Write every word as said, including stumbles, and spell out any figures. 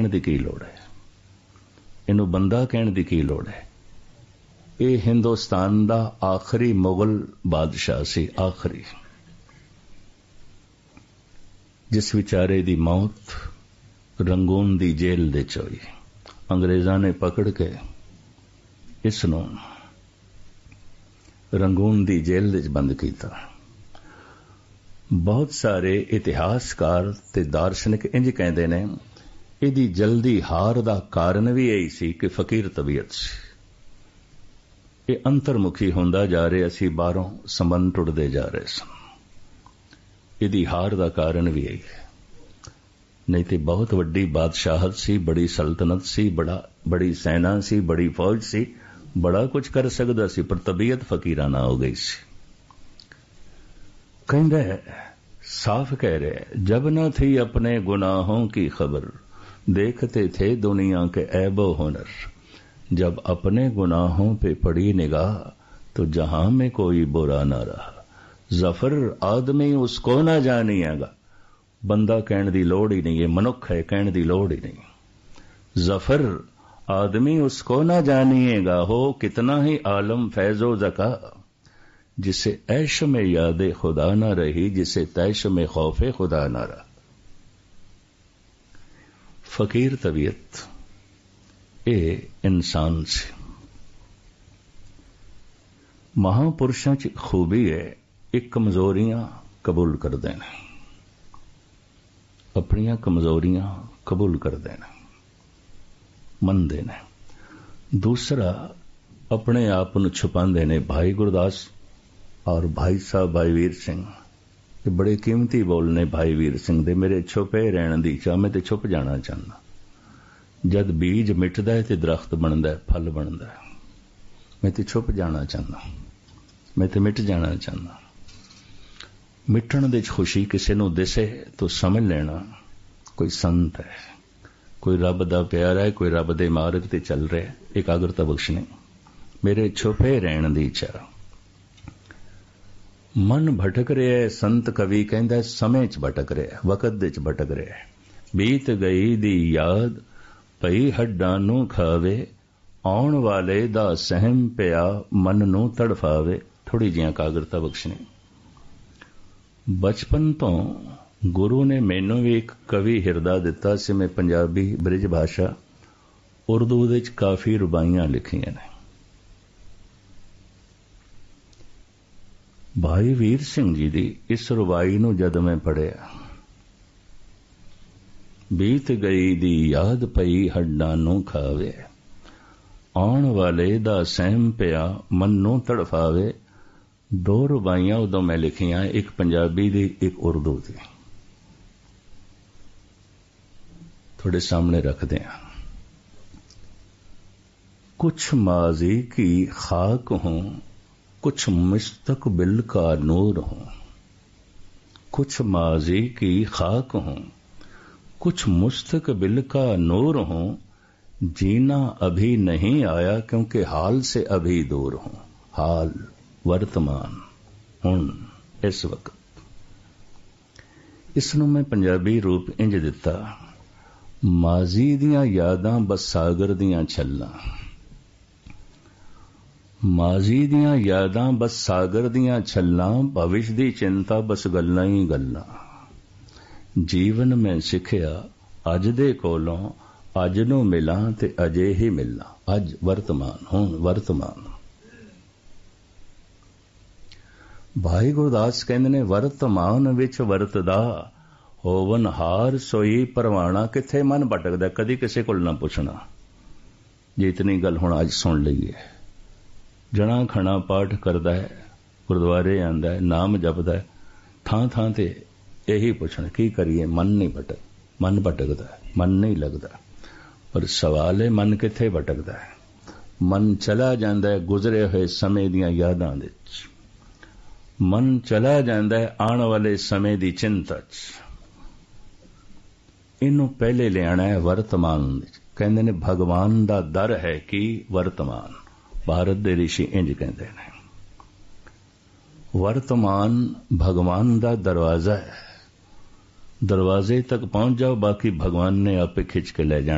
कहने की की लोड़ है, इनू बंदा कहने की की लोड़ है। ये हिंदुस्तान का आखिरी मुगल बादशाह सी, आखिरी, जिस विचारे की मौत रंगून की जेल दे च होई। अंग्रेज़ां ने पकड़ के इसनों रंगून की जेल दे बंद किया। बहुत सारे इतिहासकार ते दार्शनिक इंज कहते हैं, इहदी जल्दी हार का कारण भी यही सी कि फकीर तबीयत सी। ये अंतरमुखी होंदा जा रहा सी, बाहरों संबंध टुटते जा रहे सन। इहदी हार का कारण भी यही है, नहीं तो बहुत वड्डी बादशाहत सी, बड़ी सल्तनत सी, बड़ा बड़ी सेना सी, बड़ी फौज सी, बड़ा कुछ कर सकता सी, पर तबीयत फकीराना हो गई सी। कहंदा है, साफ कह रहे, जब न थी अपने गुनाहों की खबर, देखते थे दुनिया के ऐबो हुनर। जब अपने गुनाहों पे पड़ी निगाह, तो जहां में कोई बुरा ना रहा। जफर आदमी उसको ना जानिएगा, बंदा कहने की लोड़ ही नहीं है, मनुख है कहने की लोड़ ही नहीं। जफर आदमी उसको ना जानिएगा, हो कितना ही आलम फैजो ज़का, जिसे ऐश में याद खुदा ना रही, जिसे तैश में खौफे खुदा ना रहा। फकीर तबीयत ए इंसान से महापुरुषों च खूबी है, एक कमजोरियां कबूल कर देना, अपनियां कमजोरियां कबूल कर देना, मन देना। दूसरा, अपने आप को छुपाते ने। भाई गुरदास और भाई साहब भाई वीर सिंह, ये बड़े कीमती बोल ने भाई वीर सिंह दे। मेरे छुपे रहने की चाह, मैं तो छुप जाना चाहना। जद बीज मिटदा है तो दरख्त बनता है, फल बनता है। मैं तो छुप जाना चाहना, मैं तो मिट जाना चाहना। मिटण दे खुशी किसी नूं दिसे तो समझ लेना कोई संत है, कोई रब दा प्यारा है, कोई रब दे मार्ग ते चल रहा है। एकाग्रता बख्शने। मेरे छुपे रहने की चाह, मन भटक रहा है। संत कवि कहंदा समय च भटक रहा है, वकत दे च भटक रहा है। बीत गई दी याद पई हड्डां नूं खावे, आउण वाले दा सहम पिया मन नूं तड़फावे। थोड़ी जी एकाग्रता बख्शनी। बचपन तो गुरु ने मैनू भी एक कवि हिरदा दिता सी। मैं पंजाबी ब्रिज भाषा उर्दू दे च काफी रुबाइयां लिखियां ने। भाई वीर सिंह जी दी इस रुबाई नूं जद मैं पढ़िया, बीत गई दी याद पई हड्डां नूं खावे, आउण वाले दा सहम पिया मन नूं तड़फावे। दो रुबाइयां उदों मैं लिखियां, एक पंजाबी दी एक उर्दू दी। थोड़े सामने रखते हैं। कुछ माजी की खाक हूं, कुछ मुस्तकबिल का नूर हूं। कुछ माजी की खाक हूं, कुछ मुस्तकबिल का नूर हूं। जीना अभी नहीं आया क्योंकि हाल से अभी दूर हूं। हाल वर्तमान हुण इस वक्त। इसनूं मैं पंजाबी रूप इंज दिता, माजी दियां यादां बस सागर दियां छल्लां। माजी दियां यादां बस सागर दियां छल्लां, भविष्य दी चिंता बस गल्लां ही गल्लां। जीवन में सिखिया अज दे कोलों, अज नूं मिलां ते अजे ही मिलना। अज वर्तमान, हुण वर्तमान। भाई गुरदास कहंदे ने, वर्तमान विच वरतदा होवन हार सोई परवाना। किथे मन भटकदा, कदी किसी कोल ना पुछना। जे इतनी गल हुण अज सुन लईए। जना खना पाठ करदा है, गुरुद्वारे आंदा है, नाम जपदा है, थां थां ते यही पुछना की करिए। मन नहीं भटक, मन भटकदा है, मन नहीं लगदा। पर सवाल है, मन किथे भटकदा है? मन चला जांदा है गुजरे हुए समय दियां यादां दे विच। मन चला जांदा है आने वाले समय दी चिंता च। इनू पहले लियाना है वर्तमान। कहंदे ने भगवान दा दर है कि वर्तमान। भारत दे ऋषि इंज कहंदे ने, वर्तमान भगवान दा दरवाजा है। दरवाजे तक पहुंच जाओ, बाकी भगवान ने आपे खिंच के ले जाना।